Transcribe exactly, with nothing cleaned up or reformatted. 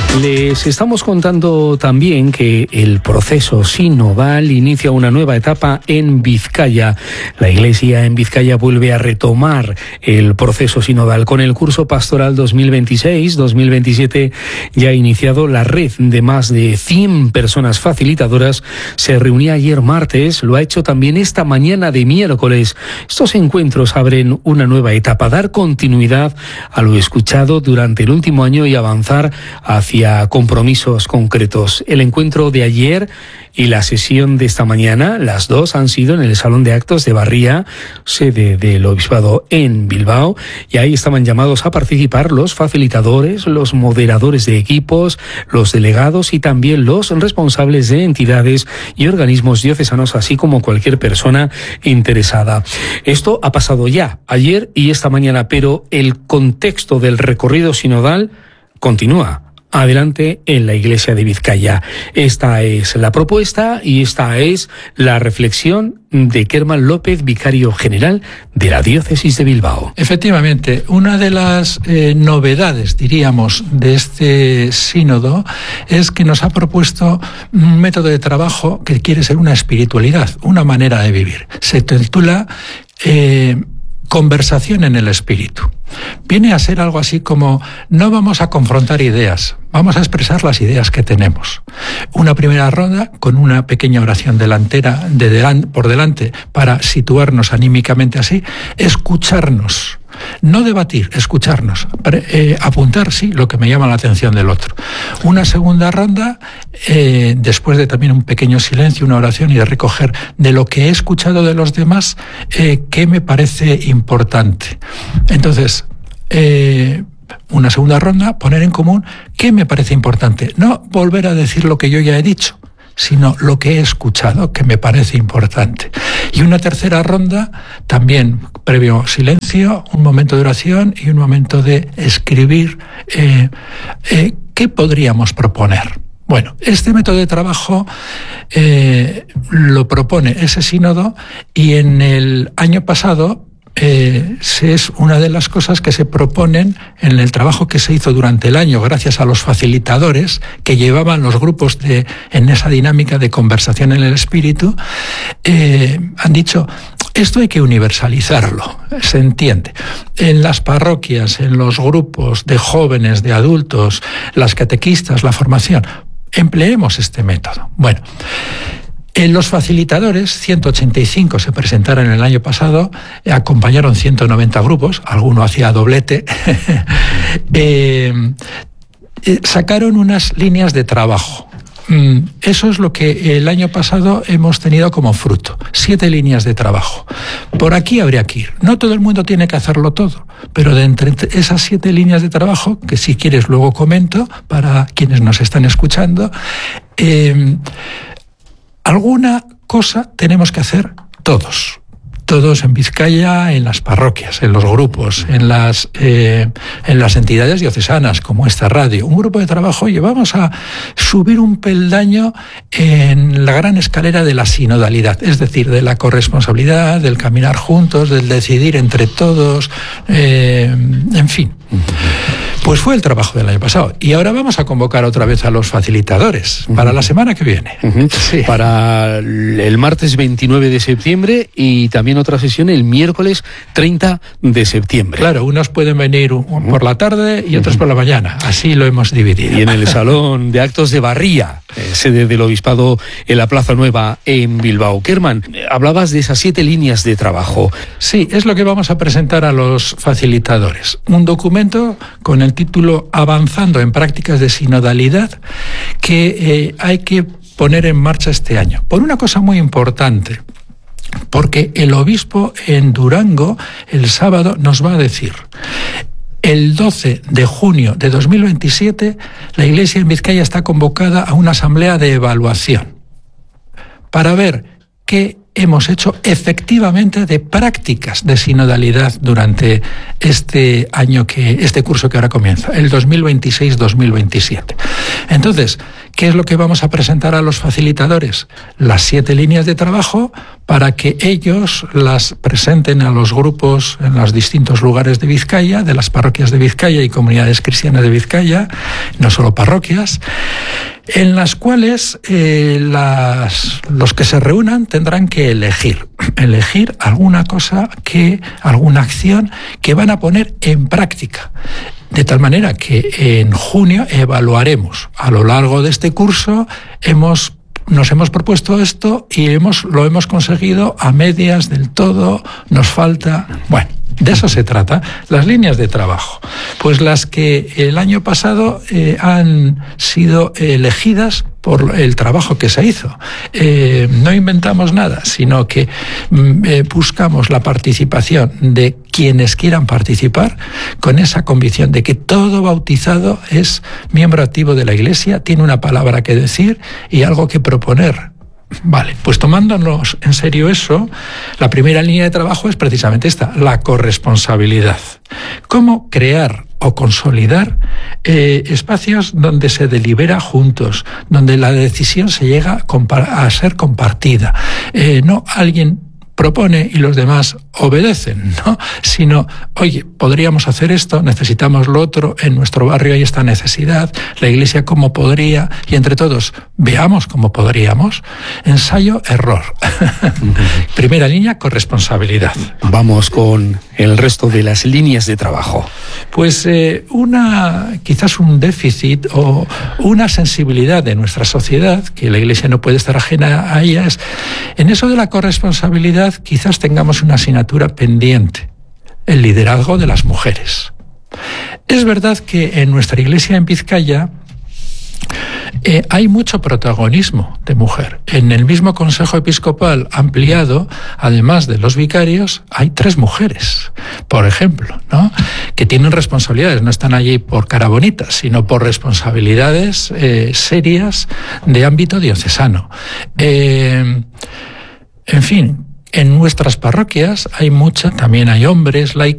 Les estamos contando también que el proceso sinodal inicia una nueva etapa en Vizcaya. La Iglesia en Vizcaya vuelve a retomar el proceso sinodal. Con el curso pastoral dos mil veintiséis dos mil veintisiete ya ha iniciado. La red de más de cien personas facilitadoras se reunía ayer martes, lo ha hecho también esta mañana de miércoles. Estos encuentros abren una nueva etapa, dar continuidad a lo escuchado durante el último año y avanzar hacia compromisos concretos. El encuentro de ayer y la sesión de esta mañana, las dos han sido en el Salón de Actos de Barría, sede del Obispado en Bilbao, y ahí estaban llamados a participar los facilitadores, los moderadores de equipos, los delegados y también los responsables de entidades y organismos diocesanos, así como cualquier persona interesada. Esto ha pasado ya ayer y esta mañana, pero el contexto del recorrido sinodal continúa adelante en la Iglesia de Vizcaya. Esta es la propuesta y esta es la reflexión de Kerman López, vicario general de la Diócesis de Bilbao. Efectivamente, una de las eh, novedades, diríamos, de este sínodo es que nos ha propuesto un método de trabajo que quiere ser una espiritualidad, una manera de vivir. Se titula eh, Conversación en el Espíritu. Viene a ser algo así como: no vamos a confrontar ideas, vamos a expresar las ideas que tenemos. Una primera ronda con una pequeña oración delantera de delan- por delante para situarnos anímicamente así, escucharnos. No debatir, escucharnos, eh, apuntar, sí, lo que me llama la atención del otro. Una segunda ronda, eh, después de también un pequeño silencio, una oración y de recoger de lo que he escuchado de los demás, eh, qué me parece importante. Entonces, eh, una segunda ronda, poner en común qué me parece importante. No volver a decir lo que yo ya he dicho, sino lo que he escuchado, que me parece importante. Y una tercera ronda, también previo silencio, un momento de oración y un momento de escribir eh, eh, qué podríamos proponer. Bueno, este método de trabajo eh, lo propone ese sínodo, y en el año pasado Eh, es una de las cosas que se proponen en el trabajo que se hizo durante el año, gracias a los facilitadores que llevaban los grupos de, en esa dinámica de conversación en el espíritu. Eh, han dicho, esto hay que universalizarlo, se entiende. En las parroquias, en los grupos de jóvenes, de adultos, las catequistas, la formación, empleemos este método. Bueno, en los facilitadores, ciento ochenta y cinco se presentaron el año pasado, acompañaron ciento noventa grupos, alguno hacía doblete, eh, eh, sacaron unas líneas de trabajo. Eso es lo que el año pasado hemos tenido como fruto, siete líneas de trabajo. Por aquí habría que ir. No todo el mundo tiene que hacerlo todo, pero de entre esas siete líneas de trabajo, que si quieres luego comento para quienes nos están escuchando, eh, alguna cosa tenemos que hacer todos. Todos en Vizcaya, en las parroquias, en los grupos, en las, eh, en las entidades diocesanas, como esta radio. Un grupo de trabajo, oye, vamos a subir un peldaño en la gran escalera de la sinodalidad, es decir, de la corresponsabilidad, del caminar juntos, del decidir entre todos, eh, en fin. Pues fue el trabajo del año pasado. Y ahora vamos a convocar otra vez a los facilitadores uh-huh. para la semana que viene. Uh-huh. Sí. Para el martes veintinueve de septiembre y también otra sesión el miércoles treinta de septiembre. Claro, unos pueden venir uh-huh. por la tarde y otros uh-huh. por la mañana. Así lo hemos dividido. Y en el Salón de Actos de Barría, eh, sede del Obispado en la Plaza Nueva en Bilbao. Kerman, hablabas de esas siete líneas de trabajo. Sí, es lo que vamos a presentar a los facilitadores. Un documento con el título Avanzando en prácticas de sinodalidad que eh, hay que poner en marcha este año. Por una cosa muy importante, porque el obispo en Durango el sábado nos va a decir: el doce de junio de dos mil veintisiete la Iglesia en Vizcaya está convocada a una asamblea de evaluación para ver qué hemos hecho efectivamente de prácticas de sinodalidad durante este año, que este curso que ahora comienza, el dos mil veintiséis dos mil veintisiete. Entonces, ¿qué es lo que vamos a presentar a los facilitadores? Las siete líneas de trabajo para que ellos las presenten a los grupos en los distintos lugares de Vizcaya, de las parroquias de Vizcaya y comunidades cristianas de Vizcaya, no solo parroquias, en las cuales eh, las, los que se reúnan tendrán que elegir, elegir alguna cosa, que, alguna acción que van a poner en práctica. De tal manera que en junio evaluaremos. A lo largo de este curso hemos nos hemos propuesto esto y hemos, lo hemos conseguido a medias del todo, nos falta... Bueno, de eso se trata. Las líneas de trabajo, pues las que el año pasado eh, han sido elegidas por el trabajo que se hizo. Eh, no inventamos nada, sino que eh, buscamos la participación de quienes quieran participar, con esa convicción de que todo bautizado es miembro activo de la Iglesia, tiene una palabra que decir y algo que proponer. Vale, pues tomándonos en serio eso, la primera línea de trabajo es precisamente esta, la corresponsabilidad. ¿Cómo crear o consolidar eh, espacios donde se delibera juntos, donde la decisión se llega a ser compartida? Eh, no alguien propone y los demás obedecen, ¿no? Sino, oye, podríamos hacer esto, necesitamos lo otro, en nuestro barrio hay esta necesidad, la Iglesia cómo podría, y entre todos veamos cómo podríamos. Ensayo, error. Uh-huh. Primera línea, corresponsabilidad. Vamos con el resto de las líneas de trabajo. Pues eh, una, quizás un déficit o una sensibilidad de nuestra sociedad, que la Iglesia no puede estar ajena a ella, es en eso de la corresponsabilidad. Quizás tengamos una asignatura pendiente, el liderazgo de las mujeres. Es verdad que en nuestra Iglesia en Vizcaya eh, hay mucho protagonismo de mujer. En el mismo Consejo Episcopal ampliado, además de los vicarios, hay tres mujeres, por ejemplo, ¿no? Que tienen responsabilidades, no están allí por cara bonita, sino por responsabilidades eh, serias de ámbito diocesano. Eh, en fin, en nuestras parroquias hay mucha, también hay hombres laicos,